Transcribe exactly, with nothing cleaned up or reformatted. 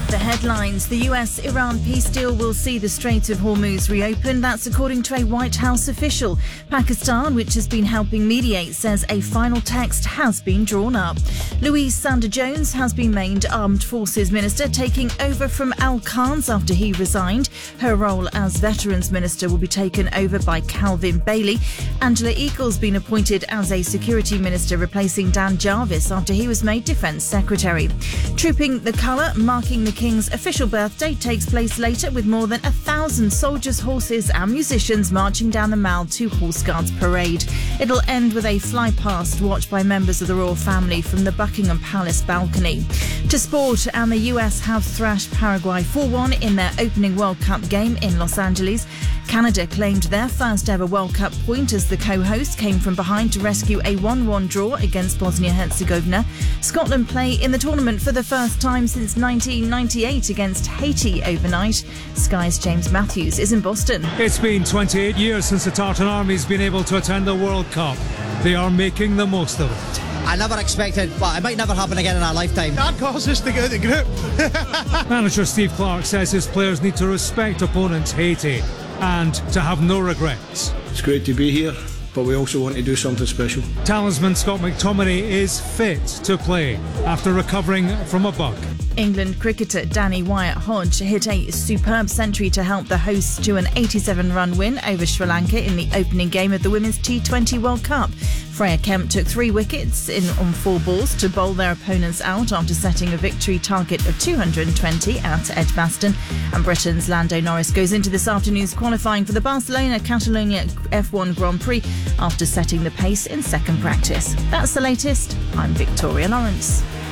The headlines. The U S-Iran peace deal will see the Strait of Hormuz reopened. That's according to a White House official. Pakistan, which has been helping mediate, says a final text has been drawn up. Louise Sanders-Jones has been named Armed Forces Minister, taking over from Al Khan's after he resigned. Her role as Veterans Minister will be taken over by Calvin Bailey. Angela Eagle's been appointed as a Security Minister, replacing Dan Jarvis after he was made Defence Secretary. Trooping the colour, marking the King's official birthday, takes place later with more than a thousand soldiers, horses and musicians marching down the Mall to Horse Guards Parade. It'll end with a fly-past watched by members of the royal family from the Buckingham Palace balcony. To sport, and the U S have thrashed Paraguay four one in their opening World Cup game in Los Angeles. Canada claimed their first ever World Cup point as the co-host came from behind to rescue a one one draw against Bosnia-Herzegovina. Scotland play in the tournament for the first time since nineteen ninety-eight against Haiti overnight. Sky's James Matthews is in Boston. It's been twenty-eight years since the Tartan Army's been able to attend the World Cup. They are making the most of it. I never expected, but it might never happen again in our lifetime. That caused us to get out of the group. Manager Steve Clarke says his players need to respect opponents Haiti and to have no regrets. It's great to be here, but we also want to do something special. Talisman Scott McTominay is fit to play after recovering from a bug. England cricketer Danny Wyatt-Hodge hit a superb century to help the hosts to an eighty-seven run win over Sri Lanka in the opening game of the Women's T twenty World Cup. Freya Kemp took three wickets in on four balls to bowl their opponents out after setting a victory target of two hundred twenty at Edgbaston. And Britain's Lando Norris goes into this afternoon's qualifying for the Barcelona-Catalonia F one Grand Prix after setting the pace in second practice. That's the latest. I'm Victoria Lawrence.